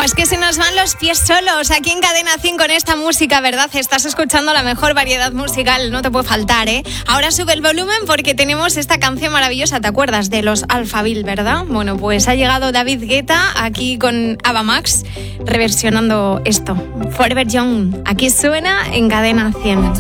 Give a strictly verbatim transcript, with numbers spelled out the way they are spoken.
Pues que se nos van los pies solos aquí en Cadena cien con esta música, ¿verdad? Estás escuchando la mejor variedad musical, no te puede faltar, ¿eh? Ahora sube el volumen porque tenemos esta canción maravillosa, ¿te acuerdas? De los Alphaville, ¿verdad? Bueno, pues ha llegado David Guetta aquí con Ava Max reversionando esto, Forever Young. Aquí suena en Cadena cien.